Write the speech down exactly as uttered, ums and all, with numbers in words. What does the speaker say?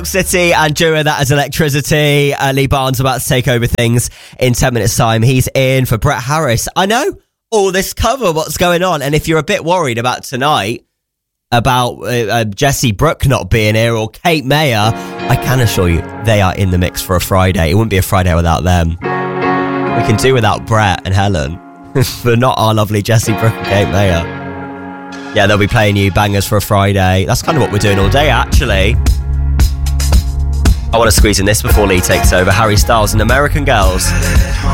City and during that as Electricity. Uh, Lee Barnes about to take over things in ten minutes time. He's in for Brett Harris. I know all this cover, what's going on, and if you're a bit worried about tonight about uh, uh, Jessie Brooke not being here or Kate Mayer, I can assure you they are in the mix for a Friday. It wouldn't be a Friday without them. We can do without Brett and Helen but not our lovely Jessie Brooke and Kate Mayer. Yeah, they'll be playing you bangers for a Friday. That's kind of what we're doing all day, actually. I want to squeeze in this before Lee takes over. Harry Styles and American Girls.